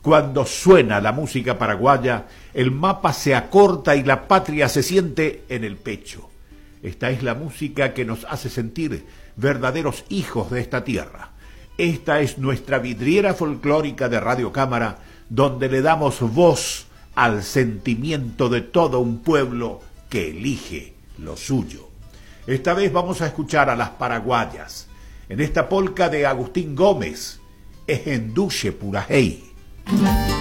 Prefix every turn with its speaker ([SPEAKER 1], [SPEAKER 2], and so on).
[SPEAKER 1] Cuando suena la música paraguaya, el mapa se acorta y la patria se siente en el pecho. Esta es la música que nos hace sentir verdaderos hijos de esta tierra. Esta es nuestra vidriera folclórica de Radio Cámara, donde le damos voz al sentimiento de todo un pueblo que elige lo suyo. Esta vez vamos a escuchar a las paraguayas. En esta polca de Agustín Gómez, Ejenduche Purajey.